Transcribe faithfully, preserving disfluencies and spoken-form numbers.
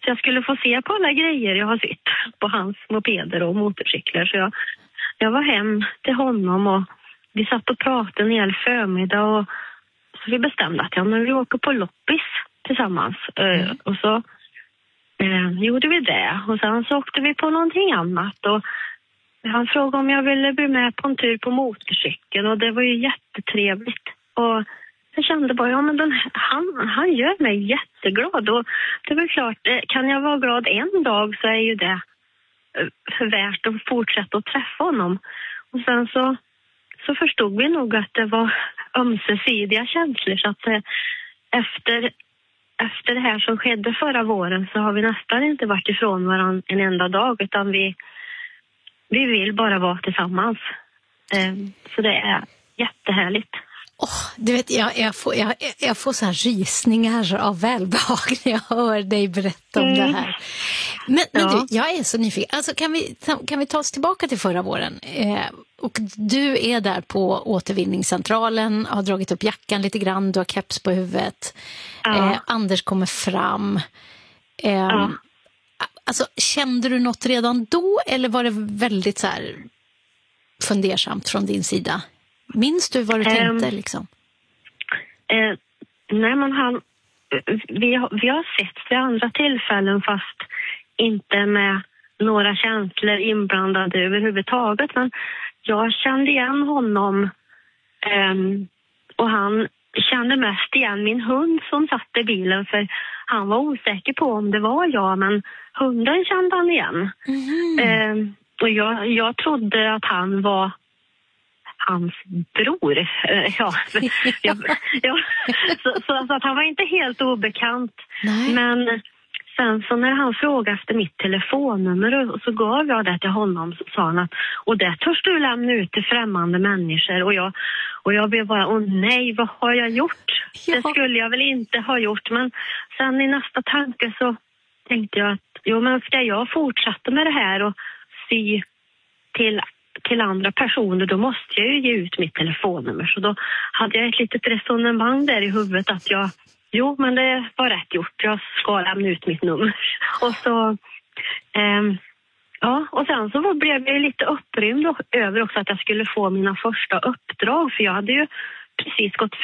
jag skulle få se på alla grejer jag har sett på hans mopeder och motorcyklar. Så jag, jag var hem till honom och vi satt och pratade en hel förmiddag och så vi bestämde att ja, men vi åker på loppis tillsammans. Mm. Uh, och så uh, gjorde vi det. Och sen så åkte vi på någonting annat. Och han frågade om jag ville bli med på en tur på motorcykeln. Och det var ju jättetrevligt. Och jag kände bara, ja men den, han, han gör mig jätteglad. Och det är väl klart, kan jag vara glad en dag så är ju det värt att fortsätta att träffa honom. Och sen så, så förstod vi nog att det var ömsesidiga känslor. Så att efter, efter det här som skedde förra våren så har vi nästan inte varit ifrån varandra en enda dag. Utan vi, vi vill bara vara tillsammans. Så det är jättehärligt. Oh, du vet, jag, jag, får, jag, jag får så här rysningar av välbehag när jag hör dig berätta om mm. det här. Men, men ja. du, jag är så nyfiken. Alltså, kan, vi, kan vi ta oss tillbaka till förra våren? Eh, och du är där på återvinningscentralen, har dragit upp jackan lite grann, du har keps på huvudet. Ja. Eh, Anders kommer fram. Eh, ja. Alltså, kände du något redan då eller var det väldigt så här fundersamt från din sida? Minns du vad du tänkte um, liksom? Eh, nej men han vi har, vi har sett vid andra tillfällen fast inte med några känslor inblandade överhuvudtaget, men jag kände igen honom um, och han kände mest igen min hund som satt i bilen för han var osäker på om det var jag, men hunden kände han igen. Mm. Um, och jag, jag trodde att han var hans bror. Ja, ja, ja. Så, så, så att han var inte helt obekant. Nej. Men sen så när han frågade efter mitt telefonnummer och så gav jag det till honom så sa han att och det törs du lämna ut till främmande människor. Och jag, och jag blev bara, åh nej, vad har jag gjort? Ja. Det skulle jag väl inte ha gjort. Men sen i nästa tanke så tänkte jag att jo, men ska jag fortsätta med det här och sy till till andra personer, då måste jag ju ge ut mitt telefonnummer. Så då hade jag ett litet resonemang där i huvudet att jag, jo men det var rätt gjort, jag ska lämna ut mitt nummer. Och så, ähm, ja, och sen så blev jag lite upprymd över också att jag skulle få mina första uppdrag, för jag hade ju precis gått